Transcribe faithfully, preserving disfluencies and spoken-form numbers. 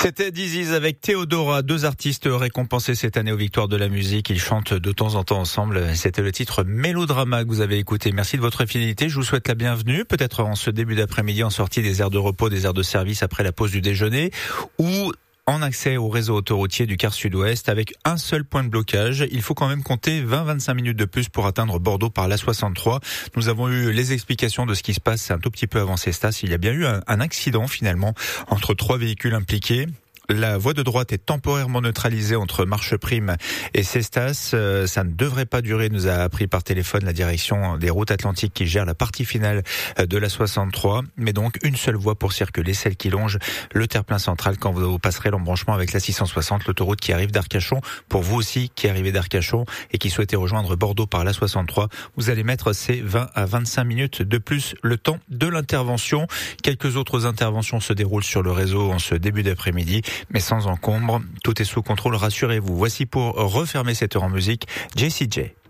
C'était Disease avec Théodora, deux artistes récompensés cette année aux Victoires de la musique. Ils chantent de temps en temps ensemble. C'était le titre Mélodrama que vous avez écouté. Merci de votre fidélité. Je vous souhaite la bienvenue. Peut-être en ce début d'après-midi en sortie des aires de repos, des aires de service après la pause du déjeuner, ou en accès au réseau autoroutier du quart sud-ouest avec un seul point de blocage. Il faut quand même compter vingt à vingt-cinq minutes de plus pour atteindre Bordeaux par l'A soixante-trois. Nous avons eu les explications de ce qui se passe un tout petit peu avant Cestas. Il y a bien eu un, un accident finalement entre trois véhicules impliqués. La voie de droite est temporairement neutralisée entre Marcheprime et Cestas. Euh, ça ne devrait pas durer, nous a appris par téléphone la direction des routes atlantiques qui gère la partie finale de la soixante-trois. Mais donc une seule voie pour circuler, celle qui longe le terre-plein central quand vous passerez l'embranchement avec la six cent soixante, l'autoroute qui arrive d'Arcachon. Pour vous aussi qui arrivez d'Arcachon et qui souhaitez rejoindre Bordeaux par la soixante-trois, vous allez mettre ces vingt à vingt-cinq minutes de plus le temps de l'intervention. Quelques autres interventions se déroulent sur le réseau en ce début d'après-midi, mais sans encombre. Tout est sous contrôle, rassurez-vous. Voici pour refermer cette heure en musique, Jessie J.